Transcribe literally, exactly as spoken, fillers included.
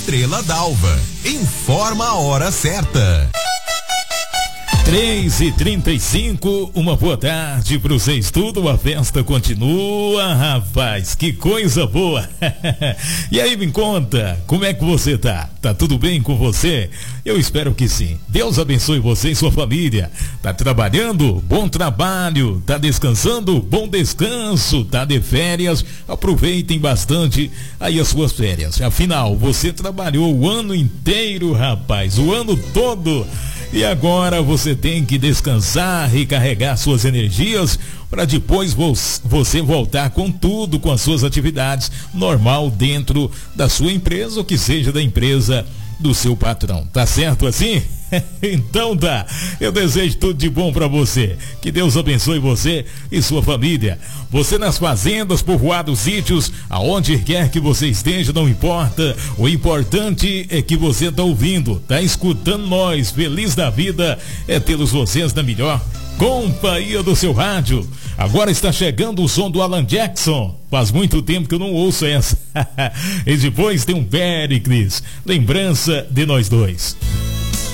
Estrela d'Alva. Informa a hora certa. três e trinta e cinco, uma boa tarde para vocês tudo, a festa continua, rapaz, que coisa boa. E aí, me conta, como é que você tá? Tá tudo bem com você? Eu espero que sim. Deus abençoe você e sua família. Tá trabalhando? Bom trabalho. Tá descansando? Bom descanso. Tá de férias? Aproveitem bastante aí as suas férias. Afinal, você trabalhou o ano inteiro, rapaz, o ano todo. E agora você tem que descansar, recarregar suas energias para depois você voltar com tudo, com as suas atividades normal dentro da sua empresa ou que seja da empresa do seu patrão. Tá certo assim? Então tá, eu desejo tudo de bom pra você, que Deus abençoe você e sua família, você nas fazendas, povoados, sítios, aonde quer que você esteja, não importa, o importante é que você tá ouvindo, tá escutando nós, feliz da vida é tê-los vocês na melhor companhia do seu rádio. Agora está chegando o som do Alan Jackson, faz muito tempo que eu não ouço essa. E depois tem um Péricles, lembrança de nós dois.